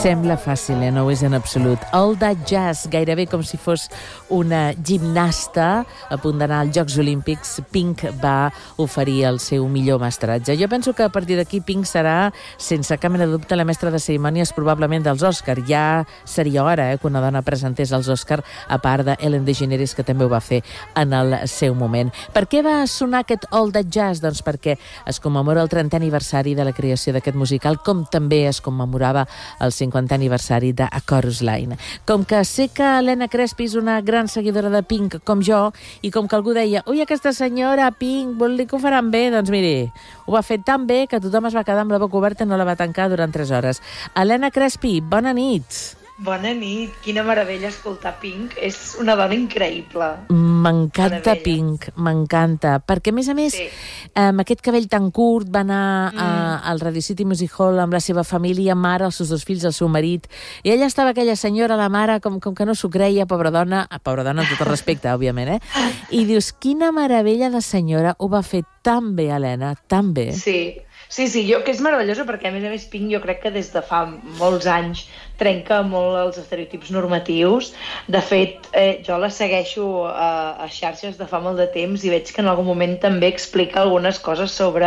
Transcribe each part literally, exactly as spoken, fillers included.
Sembla fàcil, eh? No ho és en absolut. All That Jazz, gairebé com si fos una gimnasta a punt d'anar als Jocs Olímpics, Pink va oferir el seu millor mestratge. Jo penso que a partir d'aquí Pink serà, sense cap mena de dubte, la mestra de cerimònies probablement dels Òscar. Ja seria hora eh, que una dona presentés els Òscar, a part de Ellen DeGeneres, que també ho va fer en el seu moment. Per què va sonar aquest All That Jazz? Doncs perquè es commemora el trentè aniversari de la creació d'aquest musical, com també es commemorava el cinquantè aniversari de A Chorus Line. Com que sé que Helena Crespi és una gran seguidora de Pink, com jo, i com que algú deia, ui, aquesta senyora Pink, vol dir que ho faran bé? Doncs miri, ho va fer tan bé que tothom es va quedar amb la boca oberta i no la va tancar durant tres hores. Helena Crespi, bona nit. Bona nit, quina meravella escoltar Pink, és una dona increïble. M'encanta Pink, m'encanta, perquè a més a més, sí. amb aquest cabell tan curt va anar mm. a, al Radio City Music Hall amb la seva família, mare, els seus dos fills, el seu marit, i ella estava aquella senyora, la mare, com, com que no s'ho creia, pobra dona, pobra dona amb tot el respecte, òbviament, eh? I dius, quina meravella de senyora, ho va fer tan bé, Helena, tan bé. Sí, Sí, sí, jo que és meravellosa perquè a més a més Pink jo crec que des de fa molts anys trenca molt els estereotips normatius. De fet, eh, jo la segueixo a, a xarxes de fa molt de temps i veig que en algun moment també explica algunes coses sobre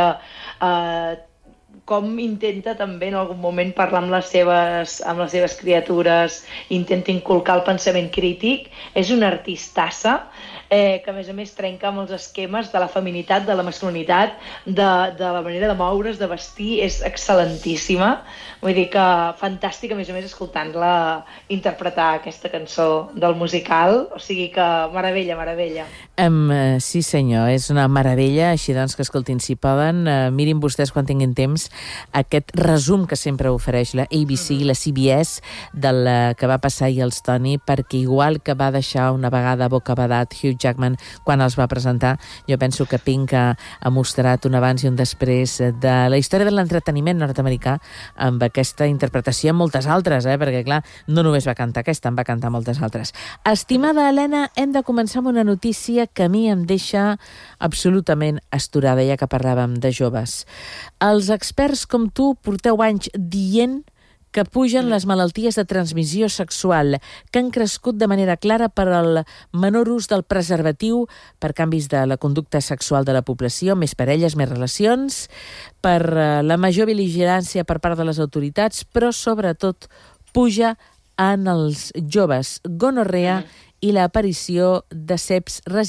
eh, com intenta també en algun moment parlar amb les seves, amb les seves criatures, intenta inculcar el pensament crític. És una artistassa eh, que a més a més trenca amb els esquemes de la feminitat, de la masculinitat, de, de la manera de moure's, de vestir. És excel·lentíssima. Vull dir que fantàstica, a més a més, escoltant-la interpretar aquesta cançó del musical. O sigui que meravella, meravella. Um, sí senyor, és una meravella. Així doncs que escoltin, si poden, uh, mirin vostès quan tinguin temps aquest resum que sempre ofereix la A B C i la C B S del que va passar ahir als Tony, perquè igual que va deixar una vegada bocabadat Hugh Jackman quan els va presentar, jo penso que Pink ha, ha mostrat un abans i un després de la història de l'entreteniment nord-americà amb aquesta interpretació i moltes altres, eh? Perquè clar, no només va cantar aquesta, en va cantar moltes altres. Estimada Helena, hem de començar amb una notícia que a mi em deixa absolutament astorada, ja que parlàvem de joves. Els experts com tu porteu anys dient que pugen les malalties de transmissió sexual, que han crescut de manera clara per al menor ús del preservatiu, per canvis de la conducta sexual de la població, més parelles, més relacions, per la major vigilància per part de les autoritats, però sobretot puja en els joves gonorrea i l'aparició de ceps resistents